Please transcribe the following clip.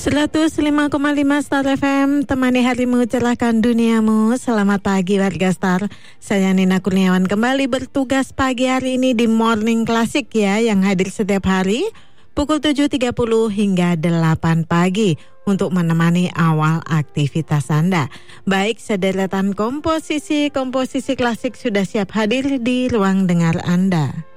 105,5 Star FM, temani harimu, cerahkan duniamu. Selamat pagi warga Star. Saya Nina Kurniawan kembali bertugas pagi hari ini di Morning Classic ya, yang hadir setiap hari pukul 7.30 hingga 8 pagi untuk menemani awal aktivitas Anda. Baik, sederetan komposisi klasik sudah siap hadir di ruang dengar Anda.